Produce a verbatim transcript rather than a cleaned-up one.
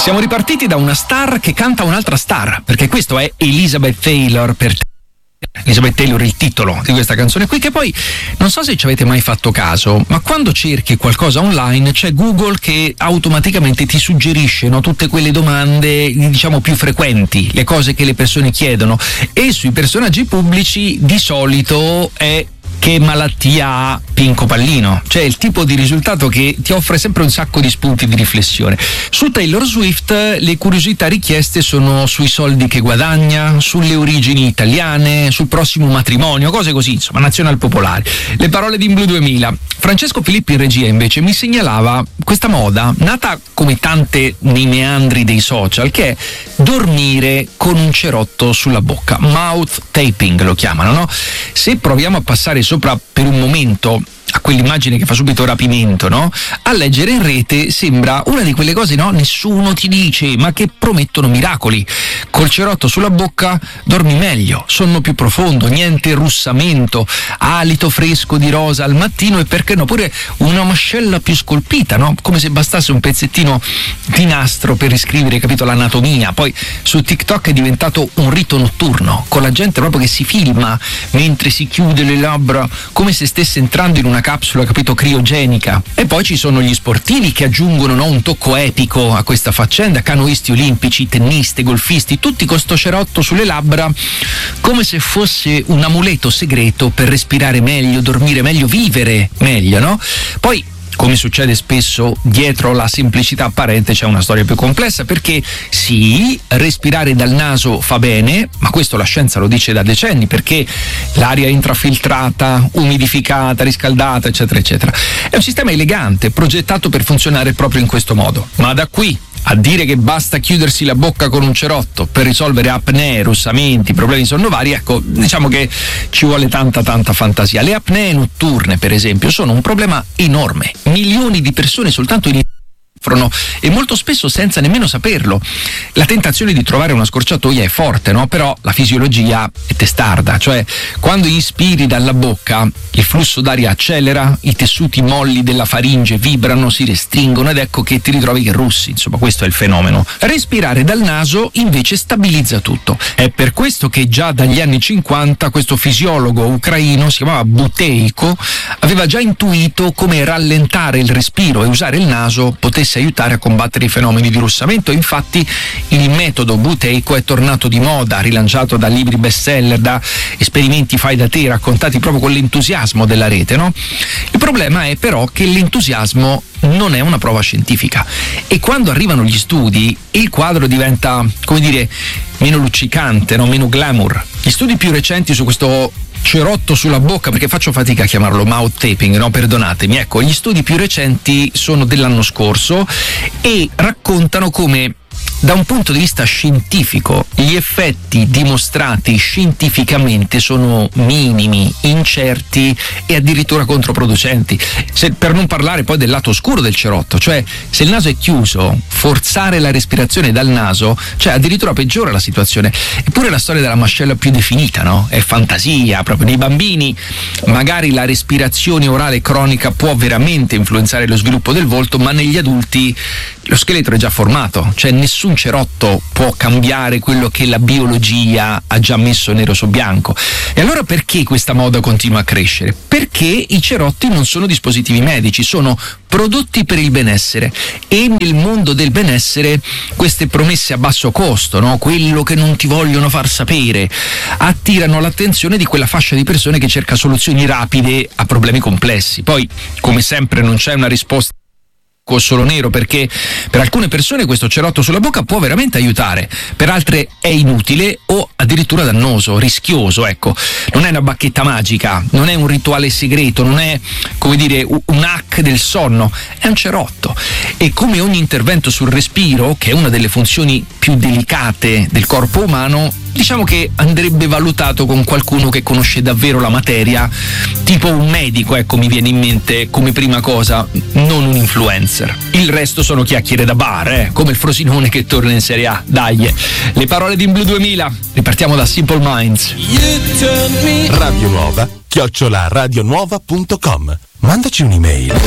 Siamo ripartiti da una star che canta un'altra star, perché questo è Elizabeth Taylor per te. Elizabeth Taylor è il titolo di questa canzone qui, che poi non so se ci avete mai fatto caso, ma quando cerchi qualcosa online c'è Google che automaticamente ti suggerisce, no, tutte quelle domande diciamo più frequenti, le cose che le persone chiedono, e sui personaggi pubblici di solito è che malattia ha Pinco Pallino, cioè il tipo di risultato che ti offre sempre un sacco di spunti di riflessione. Su Taylor Swift le curiosità richieste sono sui soldi che guadagna, sulle origini italiane, sul prossimo matrimonio, cose così, insomma, nazional popolari. Le parole di In Blu duemila. Francesco Filippi in regia invece mi segnalava questa moda, nata come tante nei meandri dei social, che è dormire con un cerotto sulla bocca, mouth taping lo chiamano, no? Se proviamo a passare sopra per un momento a quell'immagine che fa subito rapimento, no? A leggere in rete sembra una di quelle cose, no? Nessuno ti dice, ma che promettono miracoli. Col cerotto sulla bocca dormi meglio, sonno più profondo, niente russamento, alito fresco di rosa al mattino e perché no pure una mascella più scolpita, no? Come se bastasse un pezzettino di nastro per riscrivere, capito, l'anatomia. Poi su TikTok è diventato un rito notturno, con la gente proprio che si filma mentre si chiude le labbra come se stesse entrando in una capsula, capito, criogenica. E poi ci sono gli sportivi che aggiungono, no, un tocco epico a questa faccenda, canoisti olimpici, tenniste, golfisti, tutti con sto cerotto sulle labbra come se fosse un amuleto segreto per respirare meglio, dormire meglio, vivere meglio, no? Poi, come succede spesso, dietro la semplicità apparente c'è una storia più complessa, perché sì, respirare dal naso fa bene, ma questo la scienza lo dice da decenni, perché l'aria intrafiltrata, umidificata, riscaldata, eccetera, eccetera. È un sistema elegante, progettato per funzionare proprio in questo modo. Ma da qui a dire che basta chiudersi la bocca con un cerotto per risolvere apnee, russamenti, problemi sonnovari, ecco, diciamo che ci vuole tanta tanta fantasia. Le apnee notturne, per esempio, sono un problema enorme. Milioni di persone soltanto in e molto spesso senza nemmeno saperlo. La tentazione di trovare una scorciatoia è forte, no? Però la fisiologia è testarda, cioè quando ispiri dalla bocca il flusso d'aria accelera, i tessuti molli della faringe vibrano, si restringono ed ecco che ti ritrovi che russi, insomma questo è il fenomeno. Respirare dal naso invece stabilizza tutto. È per questo che già dagli anni cinquanta questo fisiologo ucraino, si chiamava Buteyko, aveva già intuito come rallentare il respiro e usare il naso potesse aiutare a combattere i fenomeni di russamento. Infatti il metodo Buteyko è tornato di moda, rilanciato da libri bestseller, da esperimenti fai da te raccontati proprio con l'entusiasmo della rete, no? Il problema è però che l'entusiasmo non è una prova scientifica e quando arrivano gli studi il quadro diventa, come dire, meno luccicante, no? Meno glamour. Gli studi più recenti su questo cerotto sulla bocca, perché faccio fatica a chiamarlo mouth taping, no? Perdonatemi. Ecco, gli studi più recenti sono dell'anno scorso e raccontano come da un punto di vista scientifico gli effetti dimostrati scientificamente sono minimi, incerti e addirittura controproducenti. Se, per non parlare poi del lato oscuro del cerotto, cioè se il naso è chiuso, forzare la respirazione dal naso, cioè addirittura peggiora la situazione. Eppure la storia della mascella più definita, no? È fantasia, proprio nei bambini magari la respirazione orale cronica può veramente influenzare lo sviluppo del volto, ma negli adulti lo scheletro è già formato, cioè nessun cerotto può cambiare quello che la biologia ha già messo nero su bianco. E allora perché questa moda continua a crescere? Perché i cerotti non sono dispositivi medici, sono prodotti per il benessere e nel mondo del benessere queste promesse a basso costo, no? Quello che non ti vogliono far sapere, attirano l'attenzione di quella fascia di persone che cerca soluzioni rapide a problemi complessi. Poi, come sempre, non c'è una risposta solo nero, perché per alcune persone questo cerotto sulla bocca può veramente aiutare, per altre è inutile o addirittura dannoso, rischioso. Ecco, non è una bacchetta magica, non è un rituale segreto, non è, come dire, un hack del sonno, è un cerotto. E come ogni intervento sul respiro, che è una delle funzioni più delicate del corpo umano, diciamo che andrebbe valutato con qualcuno che conosce davvero la materia, tipo un medico, ecco, mi viene in mente come prima cosa, non un influencer. Il resto sono chiacchiere da bar, eh? Come il Frosinone che torna in Serie A. Dai, le parole di In Blu duemila, ripartiamo da Simple Minds. Radio Nuova chiocciola radionuova punto com. Mandaci un'email.